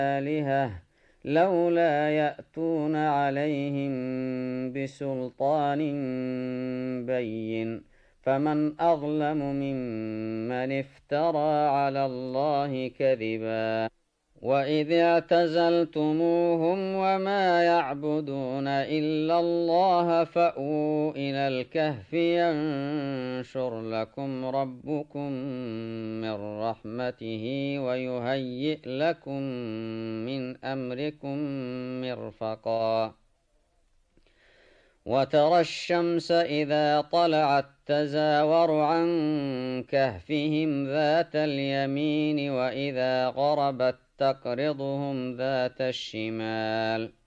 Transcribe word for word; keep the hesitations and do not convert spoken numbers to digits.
آلهة لولا يأتون عليهم بسلطان بين فمن أظلم ممن افترى على الله كذبا وإذ اعتزلتموهم وما يعبدون إلا الله فأووا إلى الكهف ينشر لكم ربكم من رحمته ويهيئ لكم من أمركم مرفقا وترى الشمس إذا طلعت تزاور عن كهفهم ذات اليمين وإذا غربت تقرضهم ذات الشمال